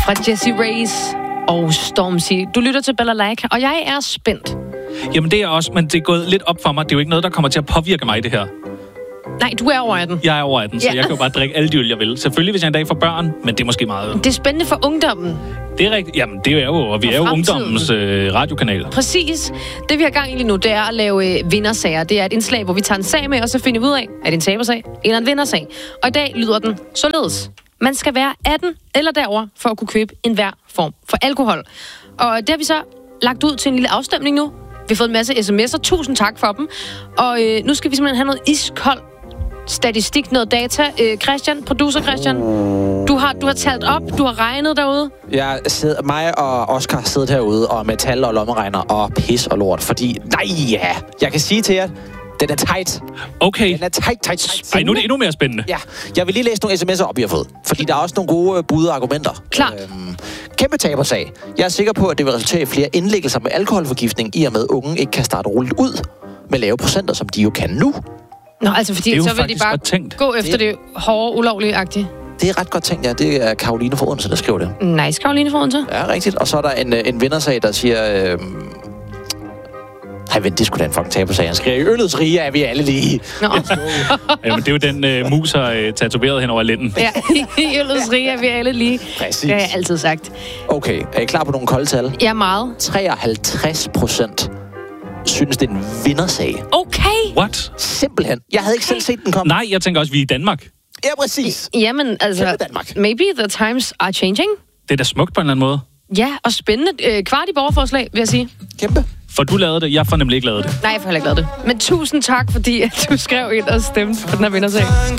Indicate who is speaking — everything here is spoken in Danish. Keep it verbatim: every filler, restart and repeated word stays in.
Speaker 1: fra Jessie Reyes og Stormzy. Du lytter til Balalaika, og jeg er spændt.
Speaker 2: Jamen det er også, men det er gået lidt op for mig. Det er jo ikke noget, der kommer til at påvirke mig, det her.
Speaker 1: Nej, du er over atten.
Speaker 2: Jeg er over atten, så ja. Jeg kan jo bare drikke alle de øl, jeg vil. Selvfølgelig, hvis jeg en dag får børn, men det er måske meget.
Speaker 1: Det er spændende for ungdommen.
Speaker 2: Det er rigtigt. Jamen, det er jo, og vi er jo ungdommens øh, radiokanal.
Speaker 1: Præcis. Det, vi har gang i lige nu, det er at lave øh, vindersager. Det er et indslag, hvor vi tager en sag med, og så finder vi ud af, er det en tabersag eller en vindersag. Og i dag lyder den således. Man skal være atten eller derover for at kunne købe enhver form for alkohol. Og det har vi så lagt ud til en lille afstemning nu. Vi har fået en masse sms'er. Tusind tak for dem. Og øh, nu skal vi simpelthen have noget iskold statistik, noget data. Øh, Christian, producer Christian, du har, du har talt op, du har regnet derude.
Speaker 3: Jeg sidder, mig og Oscar har siddet herude og med tal og lommeregner og pis og lort, fordi, nej ja, jeg kan sige til jer, den er tight.
Speaker 2: Okay.
Speaker 3: Den er tight, tight, tight.
Speaker 2: Ej, nu er det endnu mere spændende.
Speaker 3: Ja, jeg vil lige læse nogle sms'er op, vi har fået, fordi der er også nogle gode bud og argumenter.
Speaker 1: Klart.
Speaker 3: Øhm, kæmpe tabersag. Jeg er sikker på, at det vil resultere i flere indlæggelser med alkoholforgiftning, i og med unge ikke kan starte roligt ud med lave procenter, som de jo kan nu.
Speaker 1: Nå, altså fordi så vil de bare gå efter det, det hårde, ulovlige-agtige.
Speaker 3: Det er ret godt tænkt, ja. Det er Karoline fra Odense, der skriver det.
Speaker 1: Nice, Karoline fra Odense.
Speaker 3: Ja, rigtigt. Og så er der en, en vindersag, der siger... Øh... Ej, vent, det skulle da en fucking tabersag. Han skriver, i øllets rige er vi alle lige.
Speaker 1: Nå.
Speaker 2: Jamen, det er jo den uh, mus har uh, tatoveret hen over lænden.
Speaker 1: Ja, i øllets rige er vi alle lige.
Speaker 3: Præcis.
Speaker 1: Det har jeg altid sagt.
Speaker 3: Okay, er I klar på nogle kolde tal?
Speaker 1: Ja, meget.
Speaker 3: treoghalvtreds procent synes, det er en vindersag.
Speaker 1: Okay.
Speaker 2: What?
Speaker 3: Simpelthen. Jeg havde ikke selv set den komme.
Speaker 2: Nej, jeg tænker også, vi er i Danmark.
Speaker 3: Ja, præcis.
Speaker 1: Jamen, altså...
Speaker 3: Danmark.
Speaker 1: Maybe the times are changing.
Speaker 2: Det er da smukt på en eller anden måde.
Speaker 1: Ja, og spændende. Øh, kvart i borgerforslag, vil jeg sige.
Speaker 3: Kæmpe.
Speaker 2: For du lavede det, jeg får nemlig ikke lavet det.
Speaker 1: Nej, jeg får heller ikke lavet det. Men tusind tak, fordi at du skrev ind og stemte på den her vindersag.